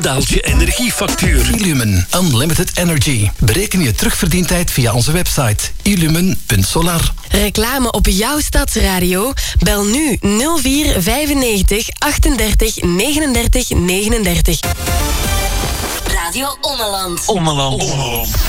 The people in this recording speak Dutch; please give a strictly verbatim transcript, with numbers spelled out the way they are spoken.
daalt je energiefactuur. Illumen Unlimited Energy. Bereken je terugverdientijd via onze website illumen punt solar. Reclame op jouw stadsradio? Bel nu nul vier vijfennegentig achtendertig negenendertig negenendertig. Radio Ommeland. Ommeland. Ommeland.